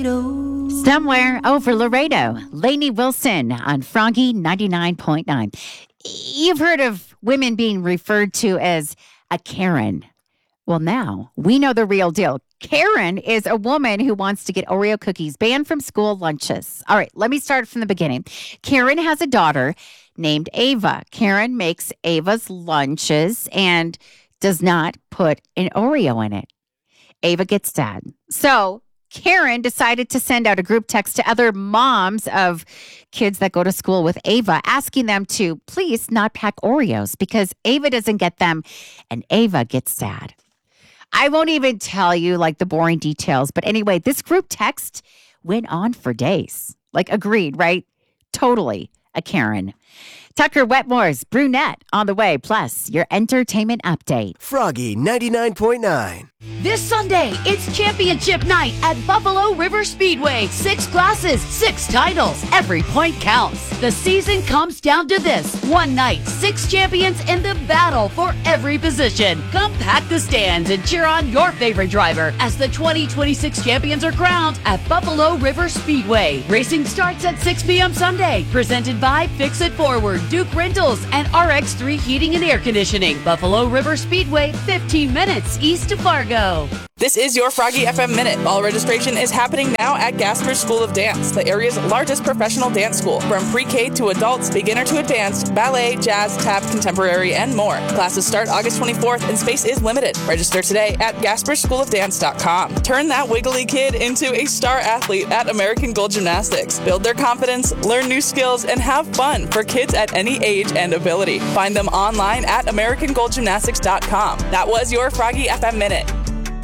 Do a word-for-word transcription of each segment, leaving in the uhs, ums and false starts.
Somewhere over Laredo, Lainey Wilson on Froggy ninety-nine point nine. You've heard of women being referred to as a Karen. Well, now we know the real deal. Karen is a woman who wants to get Oreo cookies banned from school lunches. All right, let me start from the beginning. Karen has a daughter named Ava. Karen makes Ava's lunches and does not put an Oreo in it. Ava gets sad. So Karen decided to send out a group text to other moms of kids that go to school with Ava, asking them to please not pack Oreos because Ava doesn't get them and Ava gets sad. I won't even tell you like the boring details, but anyway, this group text went on for days. Like agreed, right? Totally a Karen. Tucker Wetmore's Brunette on the way, plus your entertainment update. Froggy ninety-nine point nine. This Sunday, it's championship night at Buffalo River Speedway. Six classes, six titles. Every point counts. The season comes down to this. One night, six champions in the battle for every position. Come pack the stands and cheer on your favorite driver as the twenty twenty-six champions are crowned at Buffalo River Speedway. Racing starts at six p.m. Sunday. Presented by Fix It Forward, Duke Rentals, and R X three Heating and Air Conditioning. Buffalo River Speedway, fifteen minutes east of Fargo. This is your Froggy F M Minute. All registration is happening now at Gasper School of Dance, the area's largest professional dance school. From pre-K to adults, beginner to advanced, ballet, jazz, tap, contemporary, and more. Classes start August twenty-fourth and space is limited. Register today at gasper school of dance dot com. Turn that wiggly kid into a star athlete at American Gold Gymnastics. Build their confidence, learn new skills, and have fun for kids at any age and ability. Find them online at american gold gymnastics dot com. That was your Froggy F M Minute.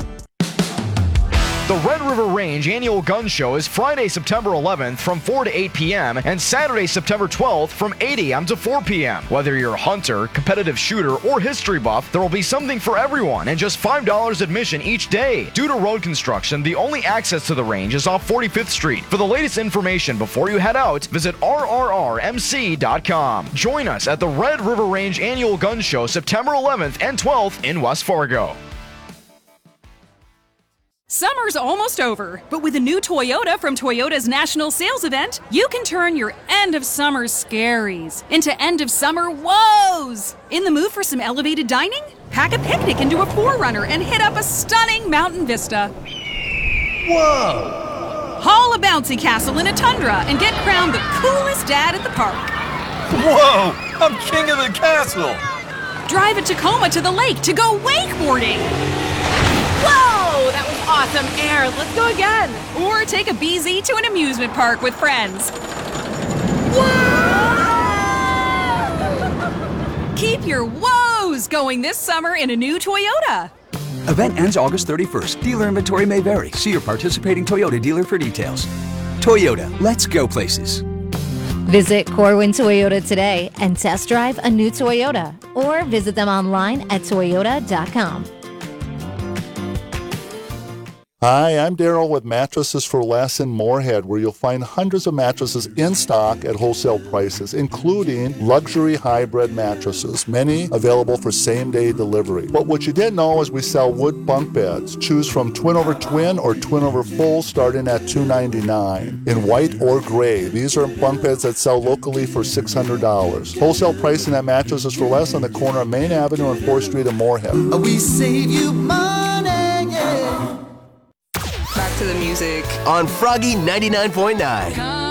The Red River Range Annual Gun Show is Friday, September eleventh from four to eight p.m. and Saturday, September twelfth from eight a.m. to four p.m. Whether you're a hunter, competitive shooter, or history buff, there will be something for everyone and just five dollars admission each day. Due to road construction, the only access to the range is off forty-fifth Street. For the latest information before you head out, visit r r r m c dot com. Join us at the Red River Range Annual Gun Show September eleventh and twelfth in West Fargo. Summer's almost over, but with a new Toyota from Toyota's National Sales Event, you can turn your end of summer scaries into end of summer woes. In the mood for some elevated dining? Pack a picnic into a four runner and hit up a stunning mountain vista. Whoa! Haul a bouncy castle in a Tundra and get crowned the coolest dad at the park. Whoa! I'm king of the castle! Drive a Tacoma to the lake to go wakeboarding. Whoa! That was awesome air. Let's go again. Or take a B Z to an amusement park with friends. Whoa! Keep your woes going this summer in a new Toyota. Event ends August thirty-first. Dealer inventory may vary. See your participating Toyota dealer for details. Toyota, let's go places. Visit Corwin Toyota today and test drive a new Toyota. Or visit them online at toyota dot com. Hi, I'm Daryl with Mattresses for Less in Moorhead, where you'll find hundreds of mattresses in stock at wholesale prices, including luxury hybrid mattresses, many available for same-day delivery. But what you didn't know is we sell wood bunk beds. Choose from twin over twin or twin over full, starting at two hundred ninety-nine dollars in white or gray. These are bunk beds that sell locally for six hundred dollars. Wholesale pricing at Mattresses for Less on the corner of Main Avenue and fourth Street in Moorhead. We save you money, yeah. Back to the music on Froggy ninety-nine point nine.